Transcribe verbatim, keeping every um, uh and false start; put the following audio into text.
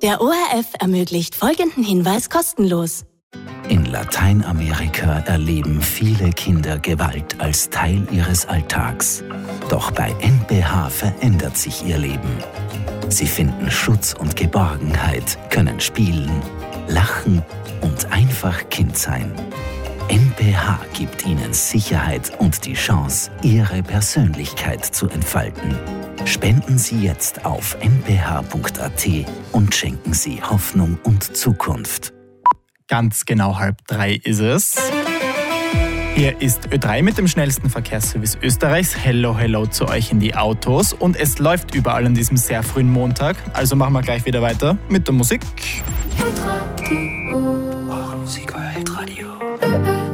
Der O R F ermöglicht folgenden Hinweis kostenlos. In Lateinamerika erleben viele Kinder Gewalt als Teil ihres Alltags. Doch bei N P H verändert sich ihr Leben. Sie finden Schutz und Geborgenheit, können spielen, lachen und einfach Kind sein. N P H gibt ihnen Sicherheit und die Chance, ihre Persönlichkeit zu entfalten. Spenden Sie jetzt auf n p h punkt a t und schenken Sie Hoffnung und Zukunft. Ganz genau halb drei ist es. Hier ist Ö drei mit dem schnellsten Verkehrsservice Österreichs. Hello, hello zu euch in die Autos. Und es läuft überall an diesem sehr frühen Montag. Also machen wir gleich wieder weiter mit der Musik. Musik bei Hitradio.